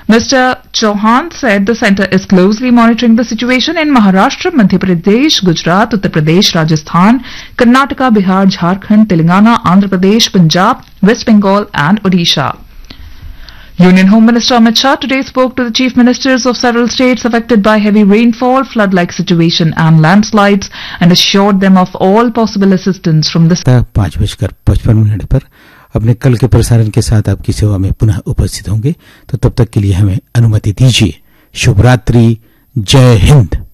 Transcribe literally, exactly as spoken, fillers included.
Mister Chauhan said the centre is closely monitoring the situation in Maharashtra, Madhya Pradesh, Gujarat, Uttar Pradesh, Rajasthan, Karnataka, Bihar, Jharkhand, Telangana, Andhra Pradesh, Punjab, West Bengal and Odisha. Union Home Minister Amit Shah today spoke to the chief ministers of several states affected by heavy rainfall, flood-like situation and landslides and assured them of all possible assistance from the पाँच बजकर पचपन minute पर अपने कल के प्रसारण के साथ आपकी सेवा में पुनः उपस्थित होंगे। तो तब तक के लिए हमें अनुमति दीजिए। शुभ रात्रि। जय हिंद।